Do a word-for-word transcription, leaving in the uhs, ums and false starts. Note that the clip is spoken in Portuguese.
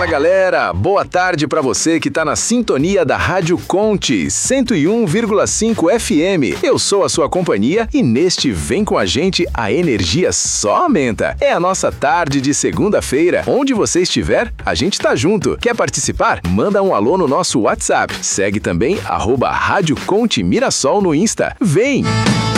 galera, boa tarde pra você que tá na sintonia da Rádio Conte cento e um vírgula cinco F M. Eu sou a sua companhia e neste Vem Com a Gente a energia só aumenta. É a nossa tarde de segunda-feira. Onde você estiver, a gente tá junto. Quer participar? Manda um alô no nosso WhatsApp. Segue também arroba Rádio Conte Mirassol no Insta. Vem!